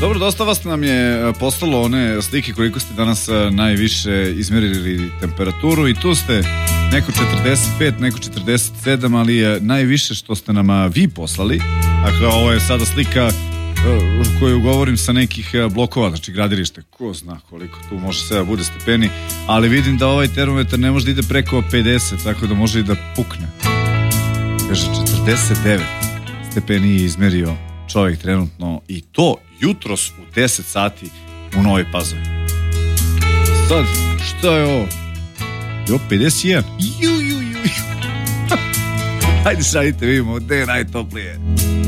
Dobro, dosta vas nam je poslalo one slike koliko ste danas najviše izmerili temperaturu i tu ste neko 45, neko 47, ali najviše što ste nam vi poslali. Dakle, ovo je sada slika koju govorim sa nekih blokova, znači gradilište, ko zna koliko tu može sve da bude stepeni, ali vidim da ovaj termometar ne može da ide preko 50, tako da može i da pukne. Kaže, 49 stepeni je izmerio čovjek trenutno i to jutros u 10 sati u Novoj Pazovi. Sad, šta je ovo? Jo, 51. Hajde šaljite, vidimo, gde je najtoplije.